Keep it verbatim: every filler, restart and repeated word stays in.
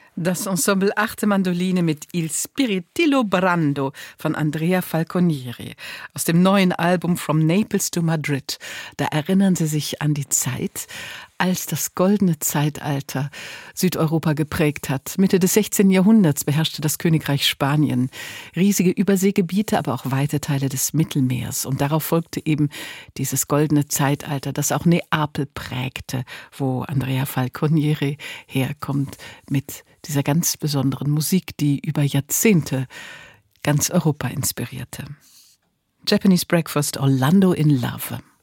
Das Ensemble Arte Mandoline mit Il Spiritillo Brando von Andrea Falconieri aus dem neuen Album From Naples to Madrid. Da erinnern sie sich an die Zeit, als das goldene Zeitalter Südeuropa geprägt hat. Mitte des sechzehnten Jahrhunderts beherrschte das Königreich Spanien riesige Überseegebiete, aber auch weite Teile des Mittelmeers. Und darauf folgte eben dieses goldene Zeitalter, das auch Neapel prägte, wo Andrea Falconieri herkommt mit dieser ganz besonderen Musik, die über Jahrzehnte ganz Europa inspirierte. Japanese Breakfast, Orlando in Love.